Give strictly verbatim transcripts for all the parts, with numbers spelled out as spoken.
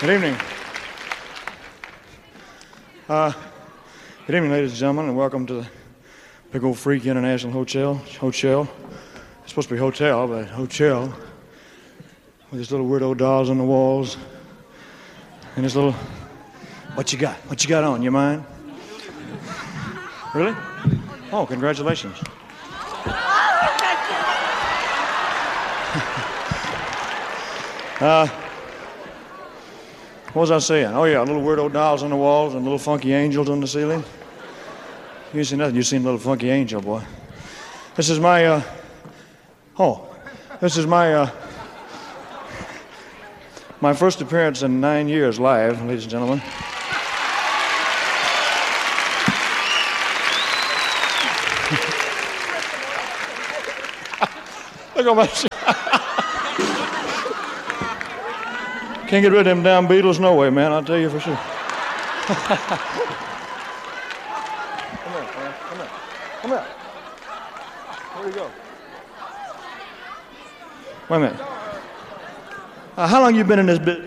Good evening. Uh, good evening, ladies and gentlemen, and welcome to the Big Old Freak International Hotel. Hotel. It's supposed to be hotel, but hotel. With these little weirdo dolls on the walls. And this little... What you got? What you got on? You mind? Really? Oh, congratulations. uh... What was I saying? Oh, yeah, little weirdo dolls on the walls and little funky angels on the ceiling. You ain't seen nothing. You seen a little funky angel, boy. This is my, uh... Oh, this is my, uh... my first appearance in nine years live, ladies and gentlemen. Look at my... Can't get rid of them damn Beatles no way, man, I'll tell you for sure. Come here, man. Come here. Come here. Where you go? Wait a minute. Uh, how long you been in this bit?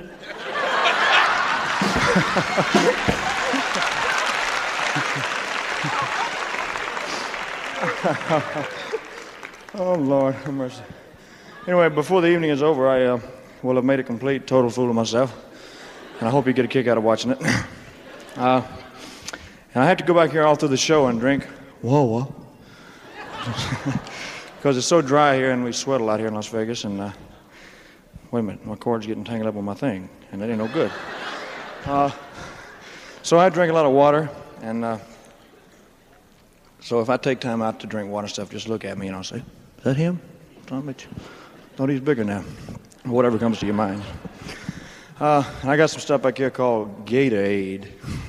Oh, Lord, have mercy. Anyway, before the evening is over, I... Uh, Well, I've made a complete, total fool of myself, and I hope you get a kick out of watching it. uh, and I have to go back here all through the show and drink whoa, whoa, because it's so dry here, and we sweat a lot here in Las Vegas. And uh, wait a minute, my cord's getting tangled up with my thing, and that ain't no good. Uh, so I drink a lot of water, and uh, so if I take time out to drink water stuff, just look at me and I'll say, "Is that him? Son of a bitch. Thought he's bigger now." Whatever comes to your mind. Uh, and I got some stuff back here called Gatorade.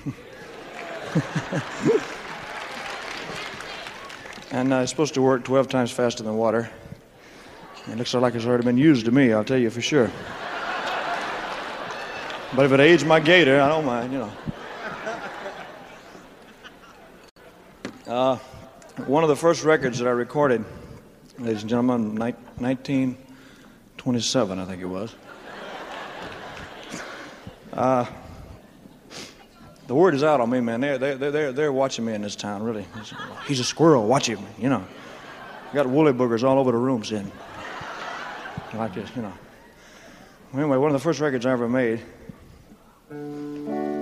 And uh, it's supposed to work twelve times faster than water. It looks like it's already been used to me, I'll tell you for sure. But if it aids my gator, I don't mind, you know. Uh, one of the first records that I recorded, ladies and gentlemen, nineteen twenty-seven, I think it was. Uh, the word is out on me, man. They're, they're, they're, they're watching me in this town, really. He's a squirrel, watch him, you know. Got woolly boogers all over the room, sitting like this, you know. Anyway, one of the first records I ever made